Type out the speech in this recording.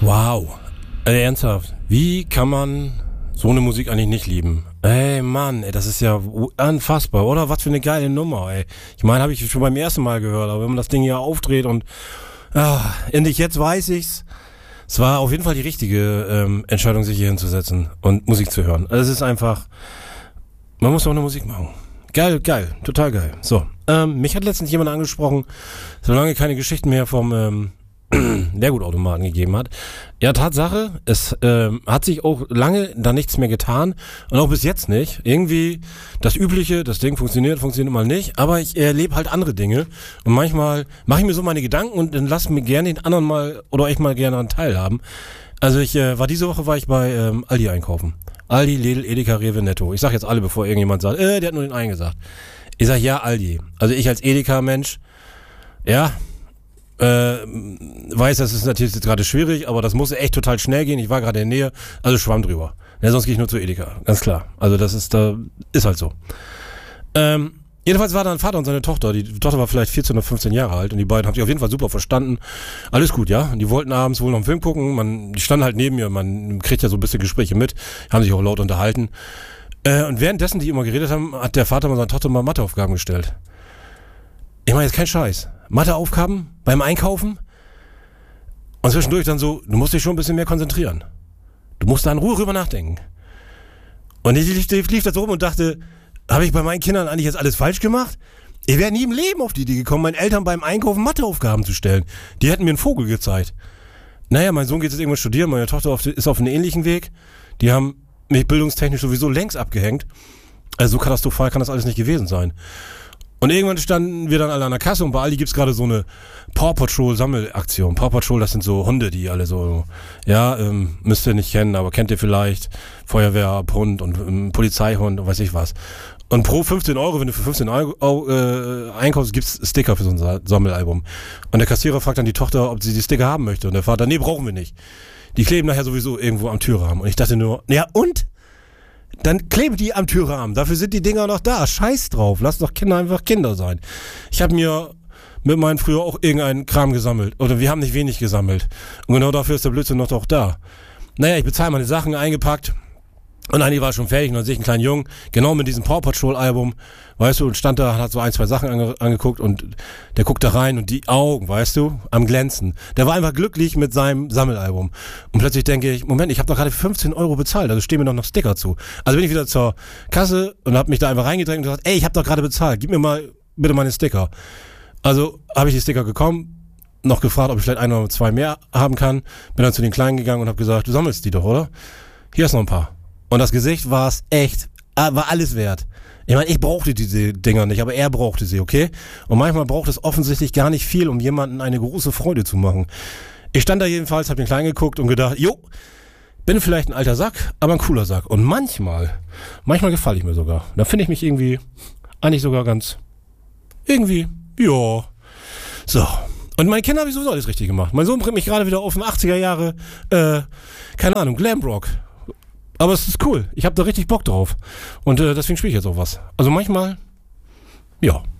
Wow. Ernsthaft. Wie kann man so eine Musik eigentlich nicht lieben? Ey, Mann, ey, das ist ja unfassbar, oder? Was für eine geile Nummer, ey. Ich meine, habe ich schon beim ersten Mal gehört, aber wenn man das Ding hier aufdreht und endlich jetzt weiß ich's. Es war auf jeden Fall die richtige Entscheidung, sich hier hinzusetzen und Musik zu hören. Also es ist einfach, man muss auch eine Musik machen. Geil, total geil. So, mich hat letztens jemand angesprochen, solange keine Geschichten mehr vom Leergutautomaten gegeben hat. Ja, Tatsache, es hat sich auch lange da nichts mehr getan und auch bis jetzt nicht. Irgendwie das Übliche, das Ding funktioniert mal nicht, aber ich erlebe halt andere Dinge und manchmal mache ich mir so meine Gedanken und dann lasse mir gerne den anderen mal oder euch mal gerne daran teilhaben. Also diese Woche war ich bei Aldi einkaufen. Aldi, Lidl, Edeka, Rewe, Netto. Ich sag jetzt alle, bevor irgendjemand sagt, der hat nur den einen gesagt. Ich sag, ja, Aldi. Also ich als Edeka-Mensch, ja, weiß, das ist natürlich jetzt gerade schwierig, aber das musste echt total schnell gehen. Ich war gerade in der Nähe, also schwamm drüber. Ja, sonst gehe ich nur zu Edeka, ganz klar. Also das ist halt so. Jedenfalls war da ein Vater und seine Tochter. Die Tochter war vielleicht 14 oder 15 Jahre alt und die beiden haben sich auf jeden Fall super verstanden. Alles gut, ja. Und die wollten abends wohl noch einen Film gucken. Die standen halt neben mir, man kriegt ja so ein bisschen Gespräche mit, haben sich auch laut unterhalten. Und währenddessen, die immer geredet haben, hat der Vater mal seiner Tochter mal Matheaufgaben gestellt. Ich meine jetzt kein Scheiß. Matheaufgaben beim Einkaufen und zwischendurch dann so, du musst dich schon ein bisschen mehr konzentrieren. Du musst da in Ruhe drüber nachdenken. Und ich lief da so rum und dachte, habe ich bei meinen Kindern eigentlich jetzt alles falsch gemacht? Ich wäre nie im Leben auf die Idee gekommen, meinen Eltern beim Einkaufen Matheaufgaben zu stellen. Die hätten mir einen Vogel gezeigt. Naja, mein Sohn geht jetzt irgendwann studieren, meine Tochter ist auf einem ähnlichen Weg. Die haben mich bildungstechnisch sowieso längst abgehängt. Also so katastrophal kann das alles nicht gewesen sein. Und irgendwann standen wir dann alle an der Kasse und bei Aldi gibt's gerade so eine Paw Patrol Sammelaktion. Paw Patrol, das sind so Hunde, die alle so, ja, müsst ihr nicht kennen, aber kennt ihr vielleicht. Feuerwehrhund und Polizeihund und weiß ich was. Und pro 15 Euro, wenn du für 15 Euro einkaufst, gibt's Sticker für so ein Sammelalbum. Und der Kassierer fragt dann die Tochter, ob sie die Sticker haben möchte. Und der Vater, nee, brauchen wir nicht. Die kleben nachher sowieso irgendwo am Türrahmen. Und ich dachte nur, ja und? Dann kleben die am Türrahmen. Dafür sind die Dinger noch da. Scheiß drauf. Lass doch Kinder einfach Kinder sein. Ich habe mir mit meinen früher auch irgendeinen Kram gesammelt. Oder wir haben nicht wenig gesammelt. Und genau dafür ist der Blödsinn noch doch da. Naja, ich bezahle meine Sachen eingepackt. Und eigentlich war ich schon fertig. Und dann sehe ich einen kleinen Jungen, genau mit diesem Paw Patrol Album, weißt du, und stand da, hat so ein, zwei Sachen angeguckt und der guckt da rein und die Augen, weißt du, am Glänzen. Der war einfach glücklich mit seinem Sammelalbum. Und plötzlich denke ich, Moment, ich habe doch gerade für 15 Euro bezahlt, also stehen mir doch noch Sticker zu. Also bin ich wieder zur Kasse und habe mich da einfach reingedrängt und gesagt, ey, ich habe doch gerade bezahlt, gib mir mal bitte meine Sticker. Also habe ich die Sticker bekommen, noch gefragt, ob ich vielleicht ein oder zwei mehr haben kann, bin dann zu den Kleinen gegangen und habe gesagt, du sammelst die doch, oder? Hier ist noch ein paar. Und das Gesicht war es echt, war alles wert. Ich meine, ich brauchte diese Dinger nicht, aber er brauchte sie, okay? Und manchmal braucht es offensichtlich gar nicht viel, um jemanden eine große Freude zu machen. Ich stand da jedenfalls, hab den Kleinen geguckt und gedacht, bin vielleicht ein alter Sack, aber ein cooler Sack. Und manchmal gefalle ich mir sogar. Da finde ich mich eigentlich sogar ganz, ja. So. Und meine Kinder habe ich sowieso alles richtig gemacht. Mein Sohn bringt mich gerade wieder auf den 80er Jahre, keine Ahnung, Glamrock. Aber es ist cool. Ich habe da richtig Bock drauf. Und deswegen spiele ich jetzt auch was. Also manchmal, ja.